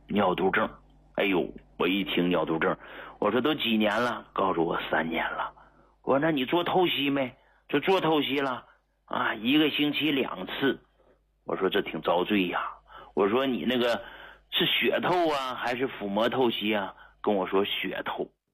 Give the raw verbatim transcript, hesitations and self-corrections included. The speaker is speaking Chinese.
尿毒症。哎呦，我一听尿毒症，我说都几年了？告诉我三年了。我说那你做透析没？这做透析了啊，一个星期两次。我说这挺遭罪呀。我说你那个是血透啊，还是腹膜透析啊？跟我说血透。